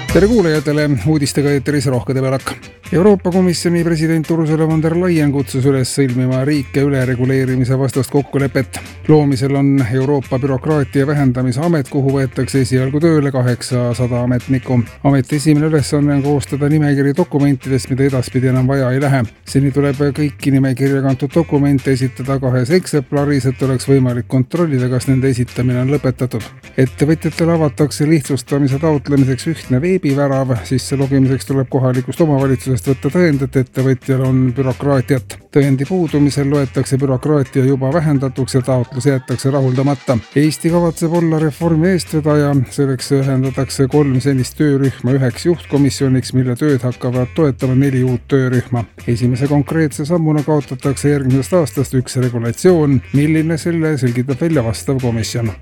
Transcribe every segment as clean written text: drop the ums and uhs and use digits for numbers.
Tere kuulajatele, uudistega eetris Rohke Debelak. Euroopa Komisjoni president Ursula von der Leyen kutsus üles sõlmima riike ülereguleerimise vastast kokkulepet. Loomisel on Euroopa bürokraatia vähendamise amet, kuhu võetakse esialgu tööle 800 ametnikku. Ameti esimene ülesanne on koostada nimekiri dokumentidest, mida edaspidi enam vaja ei lähe. Seni tuleb kõiki nimekirja kantud dokumente esitada 2 eksemplaris, et oleks võimalik kontrollida, kas nende esitamine on lõpetatud. Ettevõtjatele avatakse lihtsustamise taotlemiseks ühtne veebivärav, sisse logimiseks tuleb kohalikust omavalitsusest võtta tõend, et ettevõtjal on bürokraatiat. Tõendi puudumisel loetakse bürokraatia juba vähendatuks ja taotlus jäetakse rahuldamata. Eesti kavatseb olla reformi eestvedaja, selleks ühendatakse 3 senist töörühma 1 juhtkomisjoniks, mille tööd hakkavad toetama 4 uut töörühma. Esimese konkreetse sammuna kaotatakse järgmisest aastast 1 regulatsioon, milline selle selgitab välja vastav komisjon.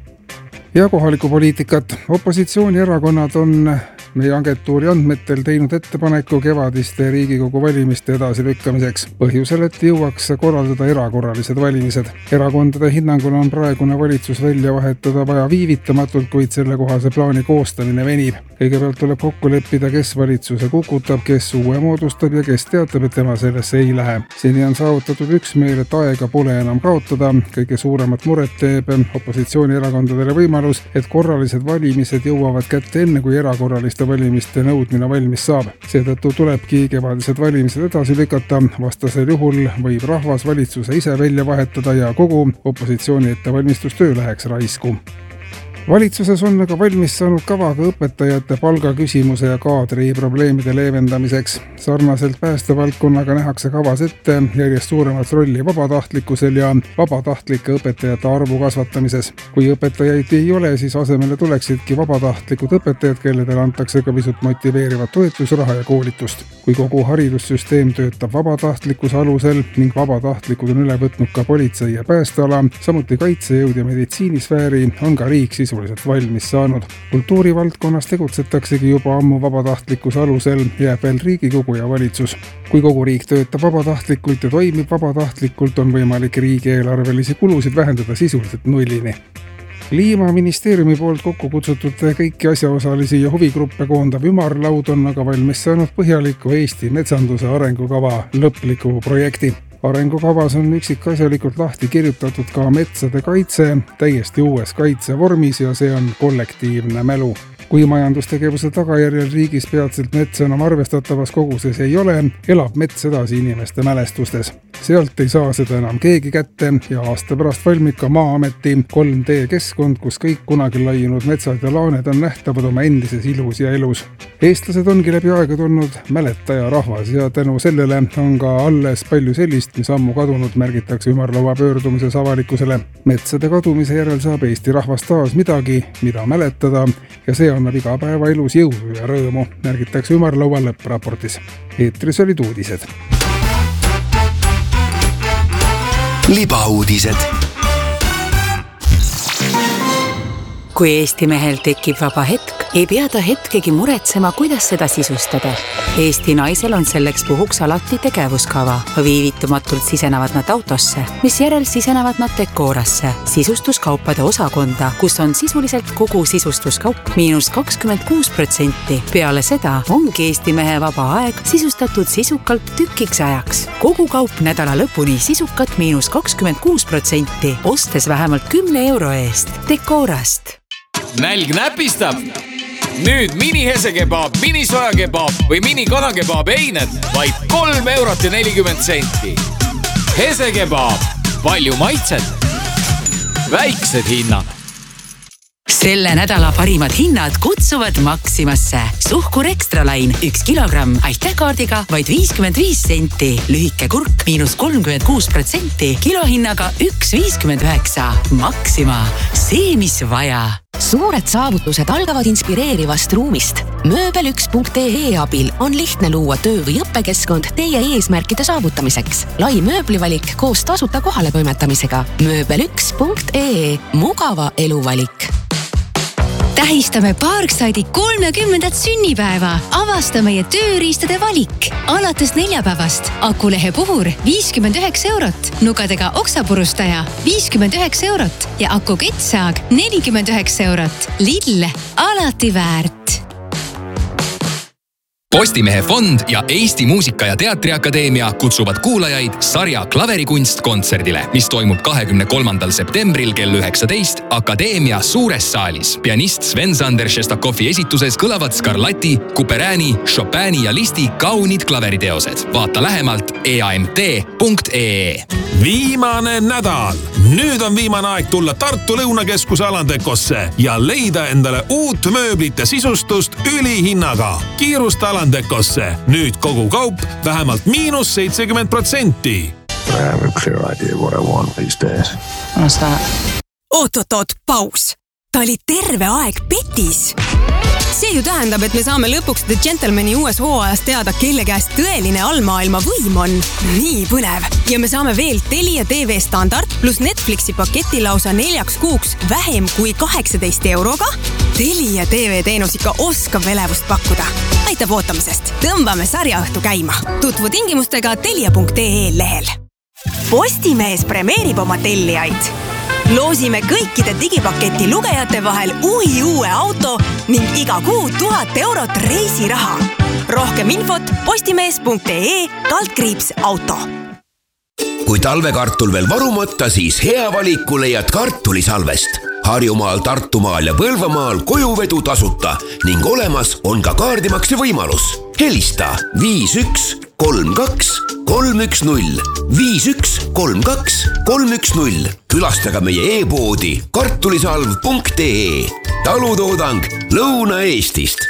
Ja kohalikku poliitikat. Opositsioonierakonnad on meie agentuuri andmetel teinud ettepaneku kevadiste Riigikogu valimiste edasilükkamiseks. Põhjusel, et jõuaks korraldada erakorralised valimised. Erakondade hinnangul on praegune valitsus välja vahetada vaja viivitamatult, kuid sellekohase plaani koostamine venib. Kõigepealt tuleb kokku leppida, kes valitsuse kukutab, kes uue moodustab ja kes teatab, et tema sellesse ei lähe. Seni on saavutatud üksmeel, et aega pole enam kaotada. Kõige suuremat muret teeb opositsioonierakondadele võimalus, et korralised valimised jõuavad kätte enne, kui erakorraliste valimiste nõudmine valmis saab. Seetõttu tulebki kevadised valimised edasi lükata, vastasel juhul võib rahvas valitsuse ise välja vahetada ja kogu opositsiooni ettevalmistustöö läheks raisku. Valitsuses on aga valmis saanud kavaga õpetajate palgaküsimuse ja kaadri probleemide leevendamiseks. Sarnaselt päästevaldkonnaga nähakse kavas ette järjest suuremat rolli vabatahtlikkusel ja vabatahtlike õpetajate arvu kasvatamises. Kui õpetajaid ei ole, siis asemele tuleksidki vabatahtlikud õpetajad, kelledele antakse ka pisut motiveerivat toetusraha ja koolitust. Kui kogu haridussüsteem töötab vabatahtlikkuse alusel ning vabatahtlikud on üle võtnud ka politsei ja päästeala, samuti kaitsejõud ja meditsiinisfääri, on ka riik sisuliselt valmis saanud. Kultuurivaldkonnas tegutsetaksegi juba ammu vabatahtlikkuse alusel, jääb veel Riigikogu ja valitsus. Kui kogu riik töötab vabatahtlikult ja toimib vabatahtlikult, on võimalik riigieelarvelisi kulusid vähendada sisuliselt nullini. Kliimaministeeriumi poolt kokku kutsutud kõiki asjaosalisi ja huvigruppe koondav ümarlaud on aga valmis saanud põhjaliku Eesti metsanduse arengukava lõpliku projekti. Arengukavas on üksikasjalikult lahti kirjutatud ka metsade kaitse täiesti uues kaitsevormis ja see on kollektiivne mälu. Kui majandustegevuse tagajärjel riigis peatselt metsa enam arvestatavas koguses ei ole, elab mets edasi inimeste mälestustes. Sealt ei saa seda enam keegi kätte ja aasta pärast valmib ka Maa-ameti 3D-keskkond, kus kõik kunagi laiunud metsad ja laaned on nähtavad oma endises ilus ja elus. Eestlased ongi läbi aega tulnud mäletaja rahvas ja tänu sellele on ka alles palju sellist, mis ammu kadunud, märgitakse ümarlaua pöördumises avalikkusele. Metsade kadumise järel saab Eesti rahvas taas midagi, mida mäletada ja see annab iga päeva elus jõudu ja rõõmu, märgitakse ümarlaua lõppraportis. Eetris olid uudised. Libauudised. Kui Eesti mehel tekib vaba hetk, ei pea ta hetkegi muretsema, kuidas seda sisustada. Eesti naisel on selleks puhuks alati tegevuskava. Viivitumatult sisenevad nad autosse, mis järel sisenevad nad dekoorasse, sisustuskaupade osakonda, kus on sisuliselt kogu sisustuskaup -26%. Peale seda ongi Eesti mehe vaba aeg sisustatud sisukalt tükiks ajaks. Kogu kaup nädala lõpuni sisukat -26%, ostes vähemalt 10 euro eest dekoorast. Nälg näpistab. Nüüd mini-hesekebaab, mini-sojakebaab või mini-kanakebaab eined vaid 3 eurot ja 40 senti. Hesekebaab, palju maitset, väiksed hinnad. Selle nädala parimad hinnad kutsuvad Maximasse. Suhkur Extralain 1 kilogramm aitäkaardiga vaid 55 senti. Lühike kurk -36%, kilohinnaga 1,59. Maxima, see mis vaja. Suured saavutused algavad inspireerivast ruumist. Mööbel1.ee abil on lihtne luua töö- või õppekeskkond teie eesmärkide saavutamiseks. Lai mööblivalik koos tasuta kohale toimetamisega. Mööbel1.ee, mugava eluvalik. Tähistame Parkside'i 30. sünnipäeva. Avasta meie tööriistade valik. Alates neljapäevast Akulehe puhur 59 eurot, nugadega oksapurustaja 59 eurot ja akuketsaag 49 eurot. Lidl, alati väärt. Postimehe fond ja Eesti Muusika- ja Teatriakadeemia kutsuvad kuulajaid sarja Klaverikunst kontserdile, mis toimub 23. septembril kell 19 Akadeemia suures saalis. Pianist Sven-Sander Šestakovi esituses kõlavad Scarlatti, Couperini, Chopini ja Listi kaunid klaveriteosed. Vaata lähemalt eamt.ee. Viimane nädal. Nüüd on viimane aeg tulla Tartu Lõunakeskuse Alandekosse ja leida endale uut mööblite sisustust ülihinnaga. Kiirusta Alandekosse. Nüüd kogu kaup vähemalt -70%. I have a clear idea what I want these days. What's that? Oot, paus. Ta oli terve aeg petis. See ju tähendab, et me saame lõpuks The Gentlemani uues hooajas teada, kelle käest tõeline allmaailma võim on. Nii põnev. Ja me saame veel Telia TV standard plus Netflixi paketi lausa 4 kuuks vähem kui 18 euroga. Telia TV teenus ikka oskab elevust pakkuda. Aitab ootamisest. Tõmbame sarjaõhtu käima. Tutvu tingimustega telia.ee lehel. Postimees premeerib oma tellijaid. Loosime kõikide digipaketi lugejate vahel uue auto ning iga kuu 1000 eurot reisiraha. Rohkem infot postimees.ee/auto. Kui talvekartul veel varumata, siis hea valiku leiad kartulisalvest. Harjumaal, Tartumaal ja Põlvamaal kojuvedu tasuta ning olemas on ka kaardimakse võimalus. Helista 5132 310 5132 310. Külastaga meie e-poodi kartulisalv.ee. Talutoodang Lõuna-Eestist.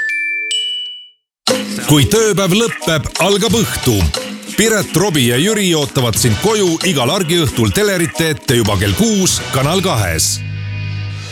Kui tööpäev lõppeb, algab õhtu. Piret, Robi ja Jüri ootavad sind koju igal argiõhtul telerite ette juba kell 6 Kanal 2.